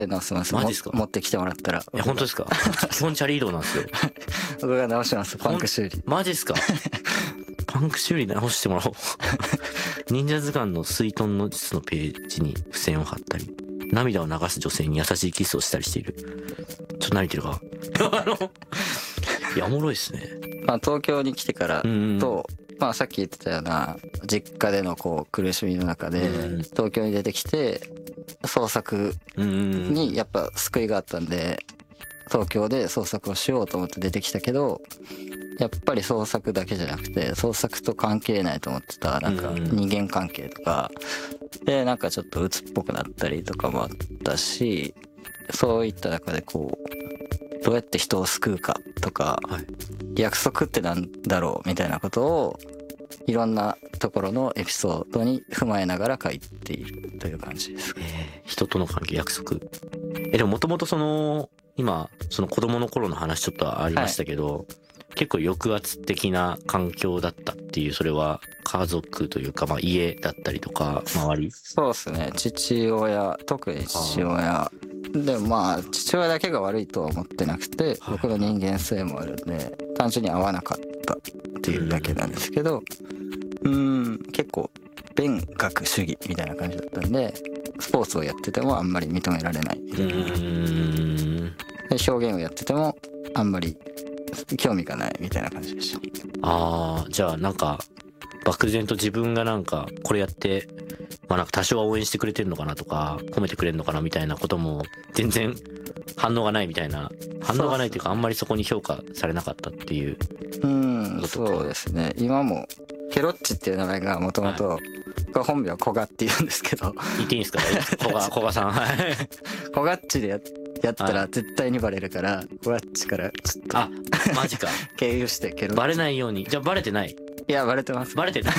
直せます。 マジっすか？ 持ってきてもらったら。 いや、本当ですか？基本チャリ移動なんですよ。 僕が直します。パンク修理。 マジっすか？パンク修理直してもらおう。忍者図鑑の水遁の術のページに付箋を貼ったり、涙を流す女性に優しいキスをしたりしている。ちょっと何言ってるか。いや、おもろいっすね。 まあ東京に来てからと、まあさっき言ってたような実家でのこう苦しみの中で東京に出てきて創作にやっぱ救いがあったんで、東京で創作をしようと思って出てきたけど、やっぱり創作だけじゃなくて創作と関係ないと思ってたなんか人間関係とかでなんかちょっと鬱っぽくなったりとかもあったし、そういった中でこうどうやって人を救うかとか、約束ってなんだろうみたいなことをいろんなところのエピソードに踏まえながら書いているという感じです。 人との関係、約束。でももともとその今その子供の頃の話ちょっとありましたけど、結構抑圧的な環境だったっていう、それは家族というか、まあ家だったりとか周り。 そうですね。父親、特に父親でもまあ父親だけが悪いとは思ってなくて、僕の人間性もあるんで単純に合わなかったっていうだけなんですけど、結構勉学主義みたいな感じだったんで、スポーツをやっててもあんまり認められないみたいな、で表現をやっててもあんまり興味がないみたいな感じでした。 じゃあなんか漠然と自分がなんかこれやってまあなんか多少は応援してくれてるのかなとか褒めてくれるのかなみたいなことも全然反応がないみたいな、反応がないというかあんまりそこに評価されなかったっていう。 そうですね。今もケロッチっていう名前がもともと本名は古賀って言うんですけど、 言っていいんですか？古賀さん。 古賀っちでやったら絶対にバレるから、古賀っちからちょっとマジか。 経由してケロッチ。 バレないように。じゃあバレてない？ いやバレてます。 バレてない。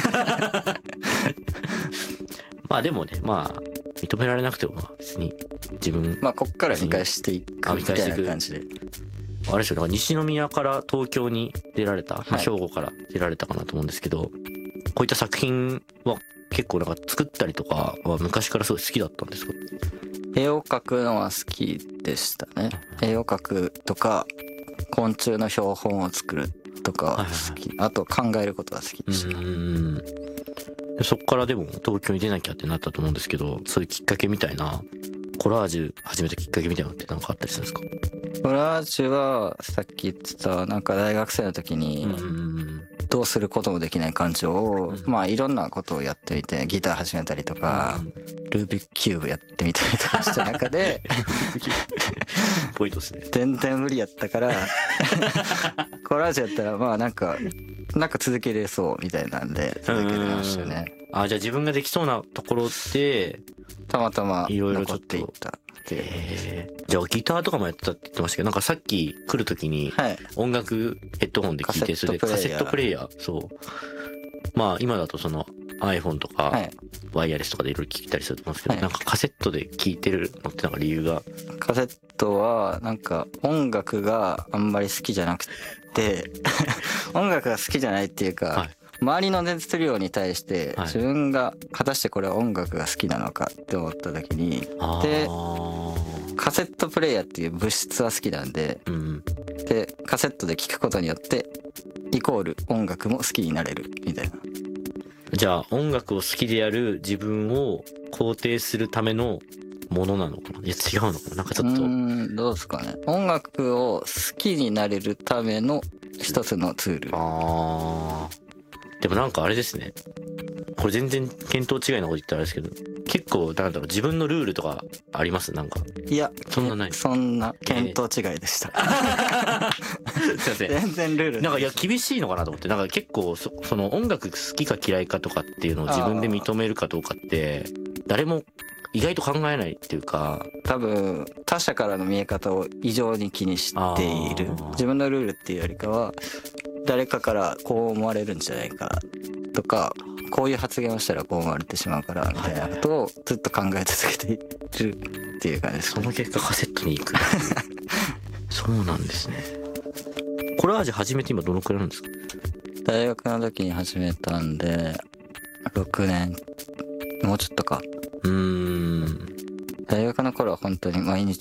まあでもね、まあ認められなくてもまあ別に自分まあこっから見返していくみたいな感じで。 あれでしょ、だから西宮から東京に出られた、まあ、兵庫から出られたかなと思うんですけど、こういった作品は結構なんか作ったりとかは昔からすごい好きだったんですか？ 絵を描くのは好きでしたね。絵を描くとか昆虫の標本を作るとか好き、あと考えることが好きでした。 そっからでも東京に出なきゃってなったと思うんですけど、そういうきっかけみたいな、コラージュ始めたきっかけみたいなのって何かあったりするんですか？ コラージュはさっき言ってたなんか大学生の時にどうすることもできない感情をまあいろんなことをやってみて、ギター始めたりとかルービックキューブやってみたりとかした中でポイントですね。 全然無理やったからコラージュやったらまあなんか続けれそうみたいなんで続けれましたね。 じゃあ自分ができそうなところでたまたまいろいろちょっと残っていったっていう。 じゃあギターとかもやってたって言ってましたけど、なんかさっき来る時に音楽ヘッドホンで聴いて、それでカセットプレイヤー、そうまあ今だとその iPhone とかワイヤレスとかでいろいろ聴いたりすると思うんですけど、なんかカセットで聴いてるのってなんか理由が？ カセットはなんか音楽があんまり好きじゃなくて音楽が好きじゃないっていうか、周りの熱量に対して自分が果たしてこれは音楽が好きなのかって思った時に、でカセットプレイヤーっていう物質は好きなんで、でカセットで聴くことによってイコール音楽も好きになれるみたいな。 じゃあ音楽を好きでやる自分を肯定するためのものなのかな？いや違うのかな？なんかちょっとどうですかね。音楽を好きになれるための一つのツール。 でもなんかあれですね、これ全然見当違いなこと言ったらあれですけど、結構なんだろう、自分のルールとかあります？なんかいやそんなない。 そんな見当違いでした、 すいません。 全然ルールなんかいや厳しいのかなと思って、なんか結構その音楽好きか嫌いかとかっていうのを自分で認めるかどうかって誰も意外と考えないっていうか、 多分他者からの見え方を異常に気にしている。自分のルールっていうよりかは誰かからこう思われるんじゃないかとか、こういう発言をしたらこう思われてしまうからみたいなことをずっと考え続けているっていう感じです。 その結果カセットに行くそうなんですね。コラージュ始めて今どのくらいなんですか？ 大学の時に始めたんで6年もうちょっとか。 大学の頃は本当に毎日